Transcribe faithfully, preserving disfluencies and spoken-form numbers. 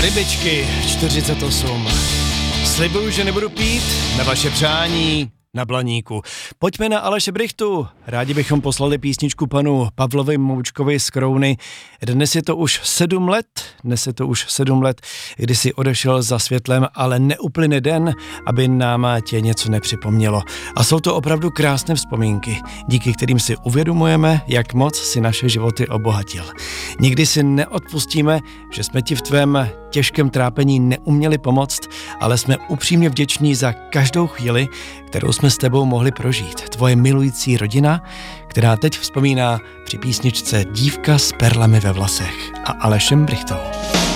Rybičky čtyřicet osm. Slibuju, že nebudu pít na vaše přání na Blaníku. Pojďme na Aleše Brychtu. Rádi bychom poslali písničku panu Pavlovi Moučkovi z Krouny. Dnes je to už sedm let, dnes je to už sedm let, kdy si odešel za světlem, ale neuplyne den, aby nám tě něco nepřipomnělo. A jsou to opravdu krásné vzpomínky, díky kterým si uvědomujeme, jak moc si naše životy obohatil. Nikdy si neodpustíme, že jsme ti v tvém těžkém trápení neuměli pomoct, ale jsme upřímně vděční za každou chvíli, kterou jsme s tebou mohli prožít. Tvoje milující rodina, která teď vzpomíná při písničce Dívka s perlami ve vlasech a Alešem Brychtou.